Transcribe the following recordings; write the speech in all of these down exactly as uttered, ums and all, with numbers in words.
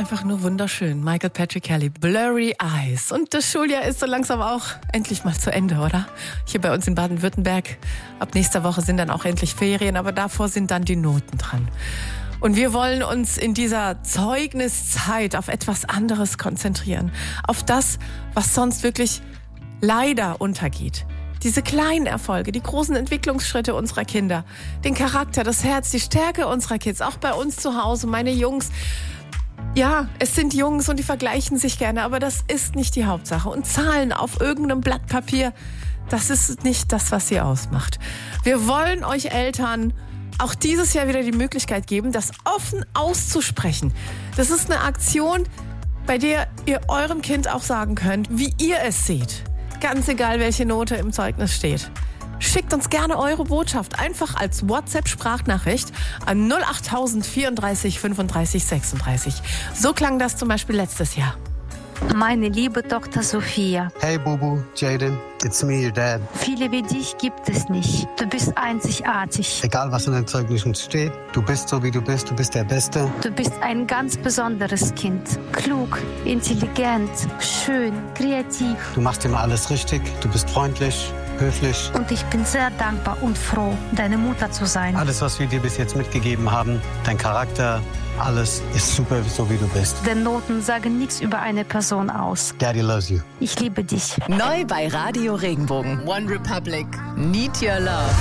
einfach nur wunderschön. Michael Patrick Kelly, Blurry Eyes. Und das Schuljahr ist so langsam auch endlich mal zu Ende, oder? Hier bei uns in Baden-Württemberg. Ab nächster Woche sind dann auch endlich Ferien, aber davor sind dann die Noten dran. Und wir wollen uns in dieser Zeugniszeit auf etwas anderes konzentrieren. Auf das, was sonst wirklich leider untergeht. Diese kleinen Erfolge, die großen Entwicklungsschritte unserer Kinder, den Charakter, das Herz, die Stärke unserer Kids, auch bei uns zu Hause, meine Jungs. Ja, es sind Jungs und die vergleichen sich gerne, aber das ist nicht die Hauptsache. Und Zahlen auf irgendeinem Blatt Papier, das ist nicht das, was sie ausmacht. Wir wollen euch Eltern auch dieses Jahr wieder die Möglichkeit geben, das offen auszusprechen. Das ist eine Aktion, bei der ihr eurem Kind auch sagen könnt, wie ihr es seht. Ganz egal, welche Note im Zeugnis steht. Schickt uns gerne eure Botschaft einfach als WhatsApp-Sprachnachricht an null acht tausend vierunddreißig fünfunddreißig sechsunddreißig. So klang das zum Beispiel letztes Jahr. Meine liebe Tochter Sophia. Hey Bubu, Jaden, it's me, your dad. Viele wie dich gibt es nicht. Du bist einzigartig. Egal was in den Zeugnissen steht, du bist so wie du bist, du bist der Beste. Du bist ein ganz besonderes Kind. Klug, intelligent, schön, kreativ. Du machst immer alles richtig, du bist freundlich, höflich. Und ich bin sehr dankbar und froh, deine Mutter zu sein. Alles, was wir dir bis jetzt mitgegeben haben, dein Charakter, alles ist super, so wie du bist. Denn Noten sagen nichts über eine Person aus. Daddy loves you. Ich liebe dich. Neu bei Radio Regenbogen. One Republic. Need Your Love.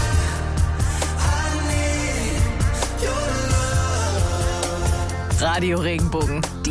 Radio Regenbogen. Die